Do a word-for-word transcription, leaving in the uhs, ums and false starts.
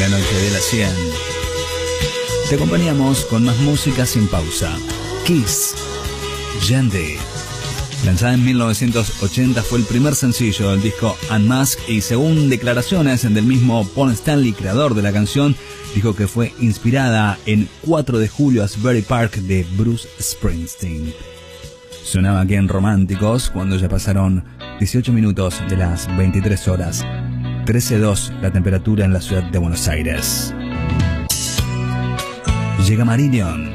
la noche de las cien. Te acompañamos con más música sin pausa. Kiss, Yandy. Lanzada en mil novecientos ochenta, fue el primer sencillo del disco Unmasked y según declaraciones del mismo Paul Stanley, creador de la canción, dijo que fue inspirada en cuatro de julio Asbury Park de Bruce Springsteen. Sonaba aquí en Románticos cuando ya pasaron dieciocho minutos de las veintitrés horas. trece dos la temperatura en la ciudad de Buenos Aires. Llega Marillion.